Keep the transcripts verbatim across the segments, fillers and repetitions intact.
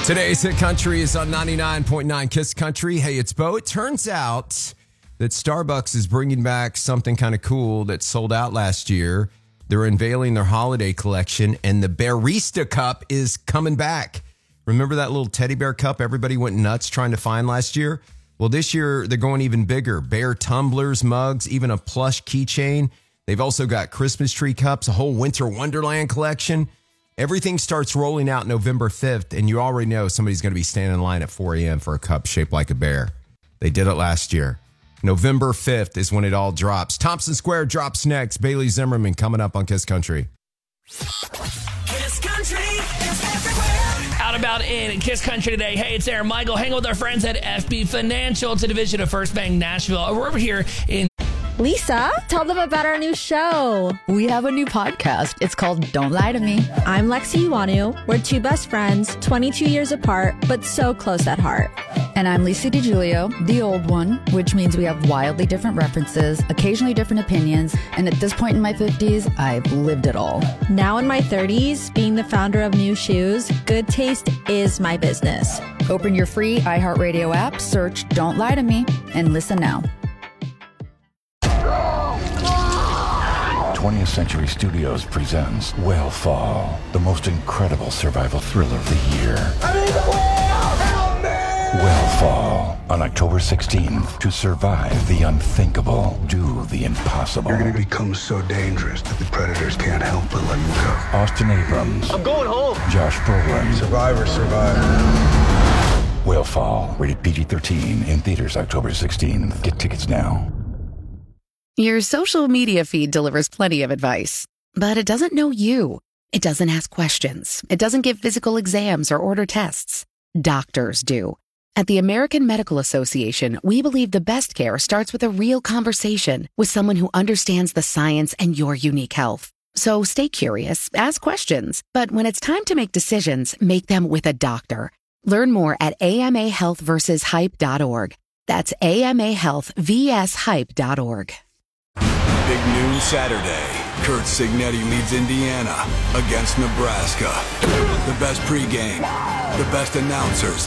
Today's Hit Country is on ninety-nine point nine Kiss Country. Hey, it's Bo. It turns out that Starbucks is bringing back something kind of cool that sold out last year. They're unveiling their holiday collection, and the Barista Cup is coming back. Remember that little teddy bear cup everybody went nuts trying to find last year? Well, this year they're going even bigger. Bear tumblers, mugs, even a plush keychain. They've also got Christmas tree cups, a whole Winter Wonderland collection. Everything starts rolling out November fifth, and you already know somebody's going to be standing in line at four a.m. for a cup shaped like a bear. They did it last year. November fifth is when it all drops. Thompson Square drops next. Bailey Zimmerman coming up on Kiss Country. Kiss Country is everywhere. Out about in Kiss Country today. Hey, it's Aaron Michael. Hanging with our friends at F B Financial. It's a division of First Bank Nashville. We're over here in... Lisa, tell them about our new show. We have a new podcast. It's called Don't Lie to Me. I'm Lexi Iwanu. We're two best friends, twenty-two years apart, but so close at heart. And I'm Lisa DiGiulio, the old one, which means we have wildly different references, occasionally different opinions, and at this point in my fifties, I've lived it all. Now in my thirties, being the founder of New Shoes, good taste is my business. Open your free iHeartRadio app, search Don't Lie to Me, and listen now. twentieth Century Studios presents Whale the most incredible survival thriller of the year. I'm in the whale! Help me! Whale on October sixteenth. To survive the unthinkable, do the impossible. You're going to become so dangerous that the predators can't help but let you go. Austin Abrams. I'm going home. Josh Brolin. Survivor, survivor. Whale rated P G thirteen, in theaters October sixteenth. Get tickets now. Your social media feed delivers plenty of advice, but it doesn't know you. It doesn't ask questions. It doesn't give physical exams or order tests. Doctors do. At the American Medical Association, we believe the best care starts with a real conversation with someone who understands the science and your unique health. So stay curious, ask questions, but when it's time to make decisions, make them with a doctor. Learn more at A M A health versus hype dot org. That's A M A health versus hype dot org. Big noon Saturday. Kurt Signetti leads Indiana against Nebraska. The best pregame, the best announcers.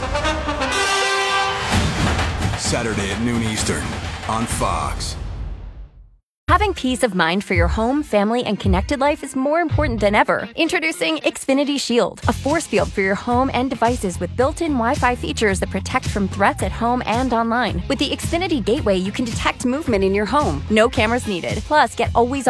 Saturday at noon Eastern on Fox. Having peace of mind for your home, family, and connected life is more important than ever. Introducing Xfinity Shield, a force field for your home and devices with built-in Wi-Fi features that protect from threats at home and online. With the Xfinity Gateway, you can detect movement in your home. No cameras needed. Plus, get always